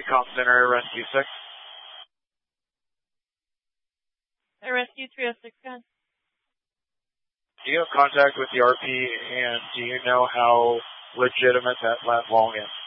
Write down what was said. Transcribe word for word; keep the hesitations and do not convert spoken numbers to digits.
Emergency Comm Center, Rescue six. Air Rescue three oh six, go ahead. Do you have contact with the R P, and do you know how legitimate that lat long is?